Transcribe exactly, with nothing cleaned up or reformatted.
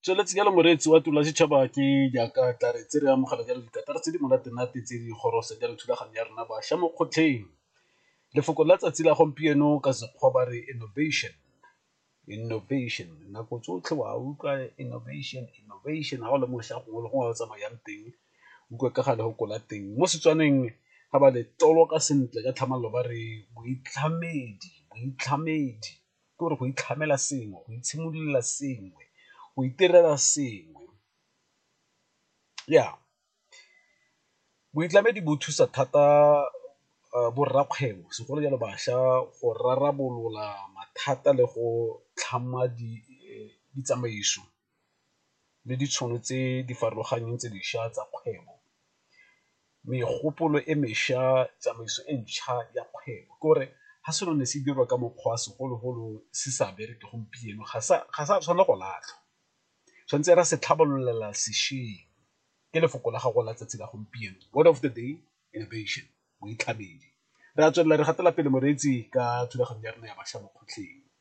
Tsweletse jalo moreetsi wa Tula Setšhaba ke jaaka tla re tse re amogela jalo dikatare tse di monate-nate tse di gorosa jalo thulaganyo ya rona bašwa mo kgotlheng. Lefoko la tsatsi la gompieno ka Sekgowa ba re innovation. Innovation nako tsotlhe wa utlwa innovation innovation ga o le mošwa gongwe le gongwe o tsamayang teng utlwa ka ga le go kola teng mo Setswaneng ga ba le toloka sentle ka tlhamalalo ba re boitlhamedi boitlhamedi ke gore go itlhamela sengwe go itshimololela sengwe go itirela sengwe ya boitlamedi bo thusa thata borrakgwebo segolo jalo bašwa go rarabolola mathata le go tlhama ditsamaiso le ditšhono tse di farologaneng tse dišwa tsa kgwebo. Megopolo e mešwa, tsamaiso e ntšha ya kgwebo ke gore ga selo ne se dirwa ka mokgwa segologolo se sa bereke gompieno ga sa tshwanela go latlhwa, tshwanetse ra se tlhabololela sešweng ke lefoko la gago la tsatsi la gompieno. Word of the day innovation boitlhamedi. Re a tswelela re gatela pele moreetsi ka thulaganyo ya rona ya bašwa mo kgotlheng.